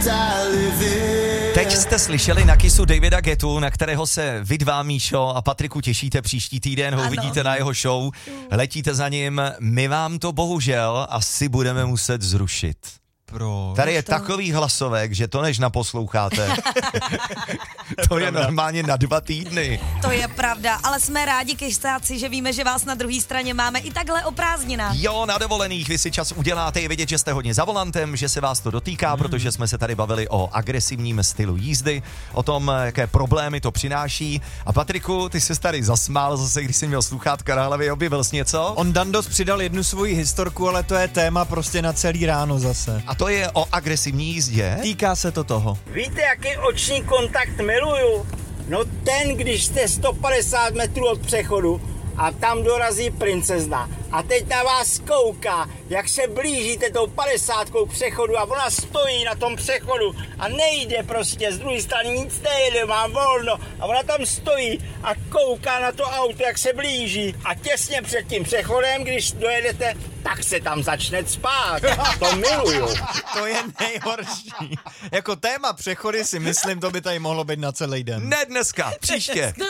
Teď jste slyšeli na Kissu Davida Guettu, na kterého se vy dva, Míšo a Patriku, těšíte příští týden, ho uvidíte na jeho show, letíte za ním, my vám to bohužel asi budeme muset zrušit. Proč? Tady je takový hlasovek, že to než naposloucháte. To je normálně na 2 týdny. To je pravda, ale jsme rádi, Kystáci, že víme, že vás na druhé straně máme i takhle o prázdninách. Jo, na dovolených vy si čas uděláte, je vidět, že jste hodně za volantem, že se vás to dotýká, protože jsme se tady bavili o agresivním stylu jízdy, o tom, jaké problémy to přináší. A Patriku, ty se tady zasmál zase, když jsi měl sluchátka na hlavě, objevil jsi něco? On Dandos přidal jednu svoji historku, ale to je téma prostě na celý ráno zase. A to je o agresivní jízdě? Týká se to toho. Víte, jaký oční kontakt miluju? No ten, když jste 150 metrů od přechodu a tam dorazí princezna a teď na vás kouká, jak se blížíte tou 50 k přechodu a ona stojí na tom přechodu a nejde prostě, z druhé strany nic nejde, má volno a ona tam stojí a kouká na to auto, jak se blíží a těsně před tím přechodem, když dojedete, tak se tam začne spát. To miluju. To je nejhorší. Jako téma přechody si myslím, to by tady mohlo být na celý den. Ne dneska, příště.